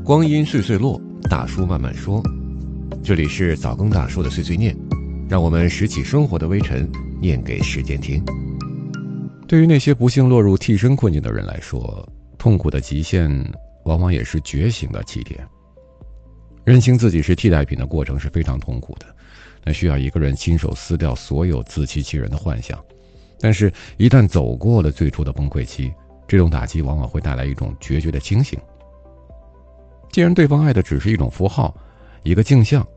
光阴岁岁落，大叔慢慢说。这里是早更大叔的碎碎念，让我们拾起生活的微尘，念给时间听。对于那些不幸落入替身困境的人来说，痛苦的极限往往也是觉醒的起点。认清自己是替代品的过程是非常痛苦的，那需要一个人亲手撕掉所有自欺欺人的幻想。但是一旦走过了最初的崩溃期，这种打击往往会带来一种决绝的清醒。既然对方爱的只是一种符号，一个镜像，